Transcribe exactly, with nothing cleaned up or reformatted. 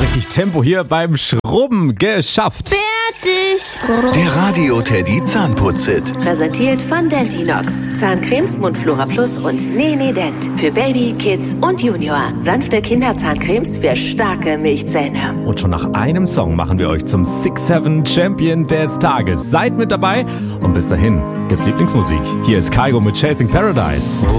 richtig Tempo hier beim Schrubben geschafft. Fertig. Der Radio Teddy Zahnputz-Hit. Präsentiert von Dentinox. Zahncremes Mundflora Plus und Nene Dent. Für Baby, Kids und Junior. Sanfte Kinderzahncremes für starke Milchzähne. Und schon nach einem Song machen wir euch zum six seven Champion des Tages. Seid mit dabei und bis dahin gibt's Lieblingsmusik. Hier ist Kygo mit Chasing Paradise.